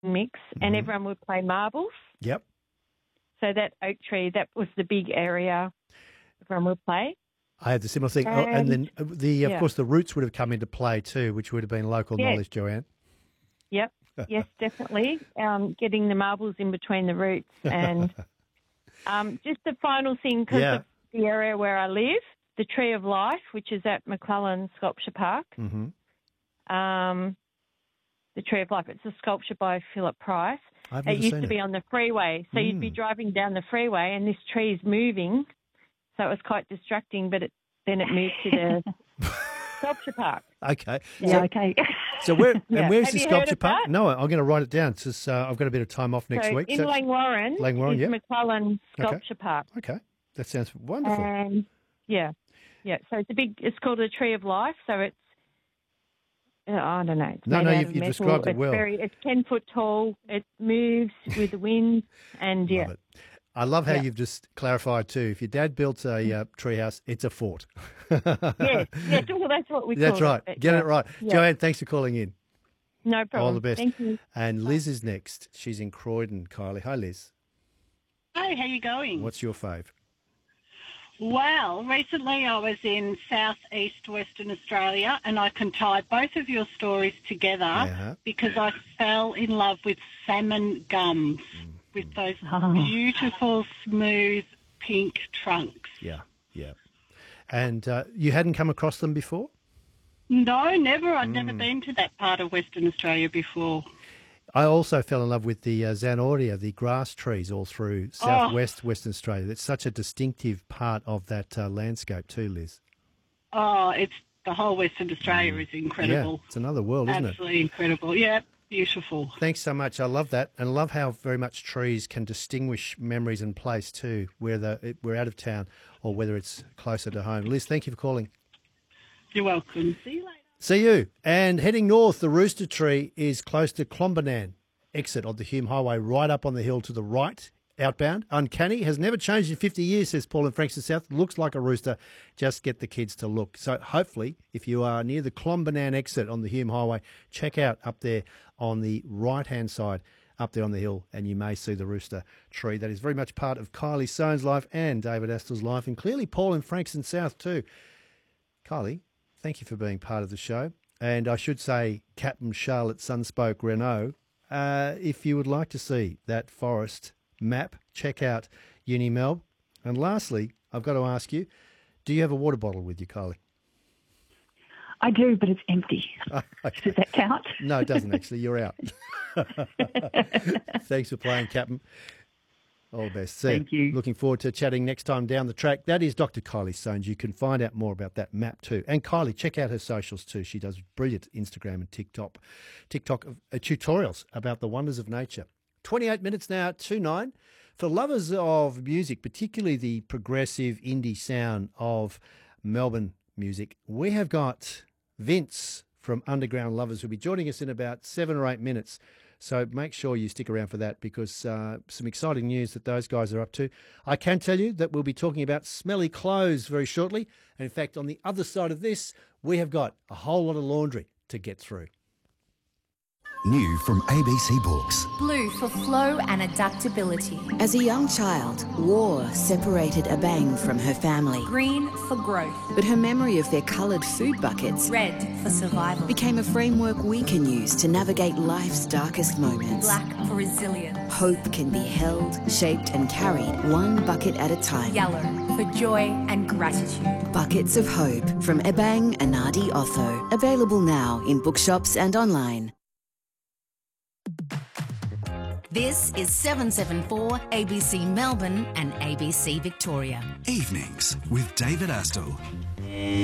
mix, and everyone would play marbles. Yep. So that oak tree, that was the big area everyone would play. I had the similar thing. And then, of course, the roots would have come into play too, which would have been local knowledge, Joanne. Yep. Yes, definitely. Getting the marbles in between the roots. And just the final thing, because of the area where I live, the Tree of Life, which is at McClellan Sculpture Park. Mm-hmm. The Tree of Life, it's a sculpture by Philip Price. It used to be on the freeway. So you'd be driving down the freeway and this tree is moving. So it was quite distracting, but then it moved to the sculpture park. Okay. Yeah, okay. So where's the sculpture park? That? No, I'm going to write it down. It's I've got a bit of time off next week. In Langwarrin is McClellan Sculpture Park. Okay. That sounds wonderful. And so it's called the Tree of Life. So it's, I don't know. It's you've described it well. It's 10 foot tall. It moves with the wind, and Love it. I love how you've just clarified too. If your dad built a treehouse, it's a fort. Well, that's what we call it. That's right. Get it right. Yeah. Joanne, thanks for calling in. No problem. All the best. Thank you. And Liz is next. She's in Croydon, Kylie. Hi, Liz. Hi, how you going? What's your fave? Well, recently I was in southeast Western Australia and I can tie both of your stories together because I fell in love with salmon gums with those beautiful, smooth, pink trunks. Yeah. And you hadn't come across them before? No, never. I'd never been to that part of Western Australia before. I also fell in love with the Xanaudia, the grass trees all through southwest Western Australia. It's such a distinctive part of that landscape too, Liz. Oh, it's the whole Western Australia is incredible. Yeah, it's another world, isn't it? Absolutely incredible. Yeah, beautiful. Thanks so much. I love that, and I love how very much trees can distinguish memories and place too, whether we're out of town or whether it's closer to home. Liz, thank you for calling. You're welcome. See you later. See you. And heading north, the Rooster Tree is close to Clombernan, exit of the Hume Highway, right up on the hill to the right, outbound. Uncanny, has never changed in 50 years, says Paul in Frankston South. Looks like a rooster. Just get the kids to look. So hopefully, if you are near the Clombernan exit on the Hume Highway, check out up there on the right-hand side, up there on the hill, and you may see the Rooster Tree. That is very much part of Kylie Soane's life and David Astor's life, and clearly Paul in Frankston South too. Kylie, thank you for being part of the show. And I should say, Captain Charlotte Sunspoke Renault, if you would like to see that forest map, check out UniMelb. And lastly, I've got to ask you, do you have a water bottle with you, Kylie? I do, but it's empty. Okay. Does that count? No, it doesn't actually. You're out. Thanks for playing, Captain. All the best. Thank you. Looking forward to chatting next time down the track. That is Dr. Kylie Soanes. You can find out more about that map too. And Kylie, check out her socials too. She does brilliant Instagram and TikTok tutorials about the wonders of nature. 28 minutes now to 9. For lovers of music, particularly the progressive indie sound of Melbourne music, we have got Vince from Underground Lovers who'll be joining us in about 7 or 8 minutes. So make sure you stick around for that because some exciting news that those guys are up to. I can tell you that we'll be talking about smelly clothes very shortly. And in fact, on the other side of this, we have got a whole lot of laundry to get through. New from ABC Books. Blue for flow and adaptability. As a young child, war separated Abang from her family. Green for growth. But her memory of their coloured food buckets, red for survival, became a framework we can use to navigate life's darkest moments. Black for resilience. Hope can be held, shaped and carried one bucket at a time. Yellow for joy and gratitude. Buckets of Hope from Ebang Anadi Otho. Available now in bookshops and online. This is 774 ABC Melbourne and ABC Victoria. Evenings with David Astor.